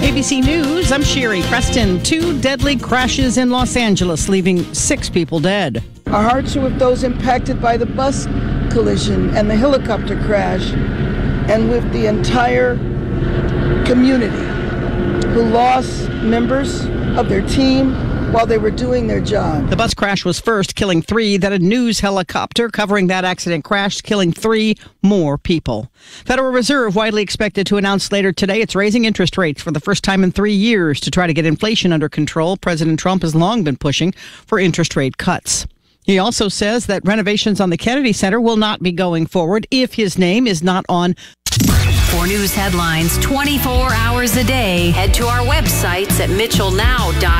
ABC News, I'm Sherry Preston. 2 deadly crashes in Los Angeles, leaving 6 people dead. Our hearts are with those impacted by the bus collision and the helicopter crash, and with the entire community who lost members of their team while they were doing their job. The bus crash was first, killing 3. Then a news helicopter covering that accident crashed, killing 3 more people. Federal Reserve widely expected to announce later today it's raising interest rates for the first time in 3 years to try to get inflation under control. President Trump has long been pushing for interest rate cuts. He also says that renovations on the Kennedy Center will not be going forward if his name is not on. For news headlines 24 hours a day, head to our websites at mitchellnow.com.